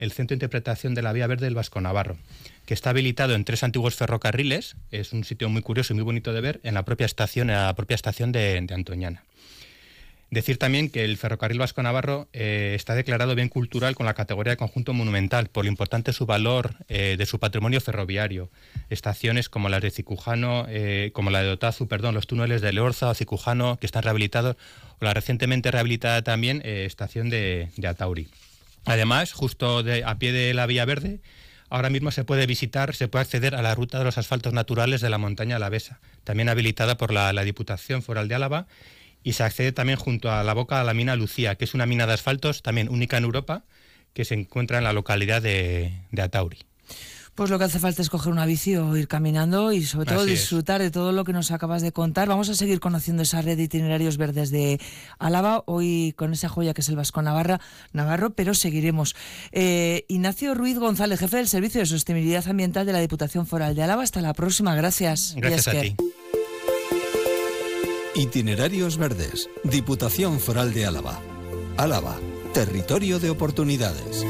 el Centro de Interpretación de la Vía Verde del Vasco Navarro, que está habilitado en 3 antiguos ferrocarriles. Es un sitio muy curioso y muy bonito de ver en la propia estación de Antoñana. Decir también que el ferrocarril Vasco Navarro está declarado bien cultural con la categoría de conjunto monumental por lo importante su valor de su patrimonio ferroviario. Estaciones como las de Cicujano, como la de Otazu, los túneles de Leorza o Cicujano, que están rehabilitados, o la recientemente rehabilitada también estación de Atauri. Además, justo a pie de la Vía Verde, ahora mismo se puede acceder a la ruta de los asfaltos naturales de la montaña alavesa, también habilitada por la Diputación Foral de Álava, y se accede también junto a la boca a la mina Lucía, que es una mina de asfaltos también única en Europa, que se encuentra en la localidad de Atauri. Pues lo que hace falta es coger una bici o ir caminando y sobre todo disfrutar de todo lo que nos acabas de contar. Vamos a seguir conociendo esa red de itinerarios verdes de Álava, hoy con esa joya que es el Vasco Navarro, pero seguiremos. Ignacio Ruiz González, jefe del Servicio de Sostenibilidad Ambiental de la Diputación Foral de Álava. Hasta la próxima, gracias. Gracias a ti. Itinerarios verdes, Diputación Foral de Álava. Álava, territorio de oportunidades.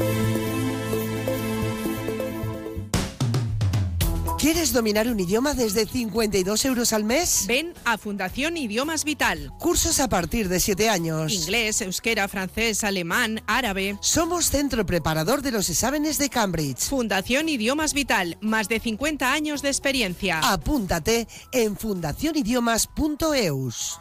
¿Quieres dominar un idioma desde 52 euros al mes? Ven a Fundación Idiomas Vital. Cursos a partir de 7 años. Inglés, euskera, francés, alemán, árabe. Somos centro preparador de los exámenes de Cambridge. Fundación Idiomas Vital, más de 50 años de experiencia. Apúntate en fundacionidiomas.eus.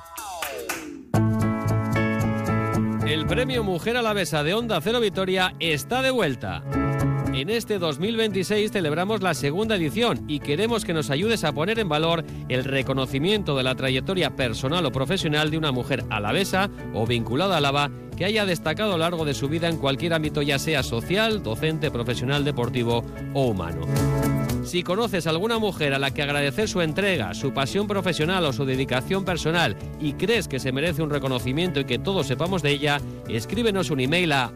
El premio Mujer Alavesa de Onda Cero Vitoria está de vuelta. En este 2026 celebramos la segunda edición y queremos que nos ayudes a poner en valor el reconocimiento de la trayectoria personal o profesional de una mujer alavesa o vinculada a Álava que haya destacado a lo largo de su vida en cualquier ámbito, ya sea social, docente, profesional, deportivo o humano. Si conoces a alguna mujer a la que agradecer su entrega, su pasión profesional o su dedicación personal y crees que se merece un reconocimiento y que todos sepamos de ella, escríbenos un email a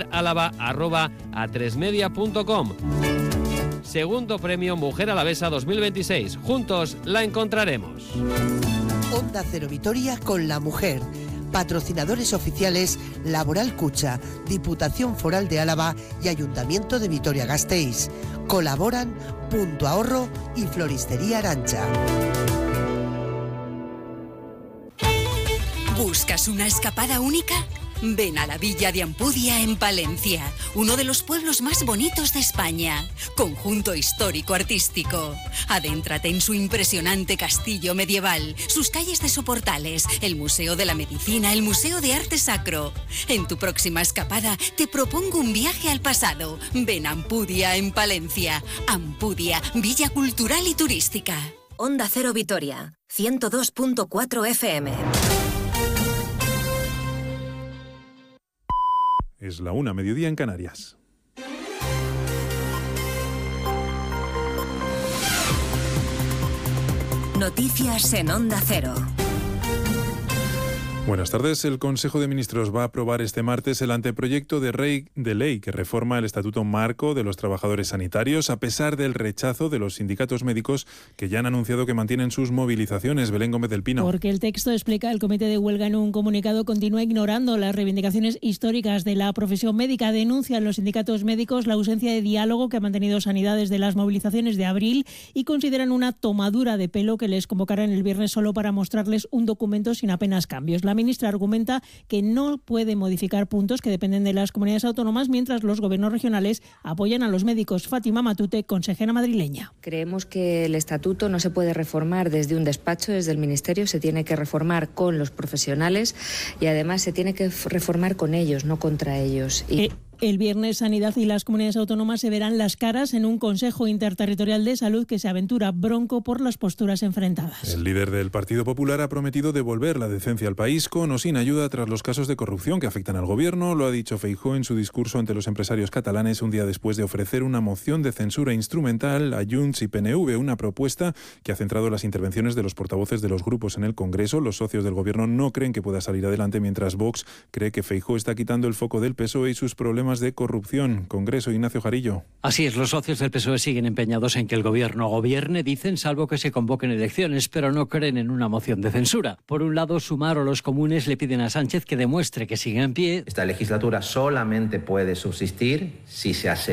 mujeralava@atresmedia.com. Segundo premio Mujer Alavesa 2026. Juntos la encontraremos. Onda Cero Vitoria con la mujer. Patrocinadores oficiales Laboral Cucha, Diputación Foral de Álava y Ayuntamiento de Vitoria-Gasteiz. Colaboran Punto Ahorro y Floristería Arantxa. ¿Buscas una escapada única? Ven a la Villa de Ampudia en Palencia, uno de los pueblos más bonitos de España. Conjunto histórico-artístico. Adéntrate en su impresionante castillo medieval, sus calles de soportales, el Museo de la Medicina, el Museo de Arte Sacro. En tu próxima escapada te propongo un viaje al pasado. Ven a Ampudia en Palencia. Ampudia, Villa Cultural y Turística. Onda Cero Vitoria, 102.4 FM. Es la 1:00, mediodía en Canarias. Noticias en Onda Cero. Buenas tardes. El Consejo de Ministros va a aprobar este martes el anteproyecto de ley que reforma el Estatuto Marco de los Trabajadores Sanitarios, a pesar del rechazo de los sindicatos médicos que ya han anunciado que mantienen sus movilizaciones. Belén Gómez del Pino. Porque el texto, explica el Comité de Huelga en un comunicado, continúa ignorando las reivindicaciones históricas de la profesión médica. Denuncian los sindicatos médicos la ausencia de diálogo que ha mantenido Sanidad desde las movilizaciones de abril y consideran una tomadura de pelo que les convocarán el viernes solo para mostrarles un documento sin apenas cambios. La ministra argumenta que no puede modificar puntos que dependen de las comunidades autónomas, mientras los gobiernos regionales apoyan a los médicos. Fátima Matute, consejera madrileña. Creemos que el estatuto no se puede reformar desde un despacho, desde el Ministerio, se tiene que reformar con los profesionales y además se tiene que reformar con ellos, no contra ellos. El viernes Sanidad y las comunidades autónomas se verán las caras en un Consejo Interterritorial de Salud que se aventura bronco por las posturas enfrentadas. El líder del Partido Popular ha prometido devolver la decencia al país con o sin ayuda tras los casos de corrupción que afectan al gobierno. Lo ha dicho Feijóo en su discurso ante los empresarios catalanes un día después de ofrecer una moción de censura instrumental a Junts y PNV, una propuesta que ha centrado las intervenciones de los portavoces de los grupos en el Congreso. Los socios del gobierno no creen que pueda salir adelante, mientras Vox cree que Feijóo está quitando el foco del PSOE y sus problemas problemas de corrupción. Congreso, Ignacio Jarillo. Así es, los socios del PSOE siguen empeñados en que el gobierno gobierne, dicen, salvo que se convoquen elecciones, pero no creen en una moción de censura. Por un lado, Sumar o los comunes le piden a Sánchez que demuestre que sigue en pie. Esta legislatura solamente puede subsistir si se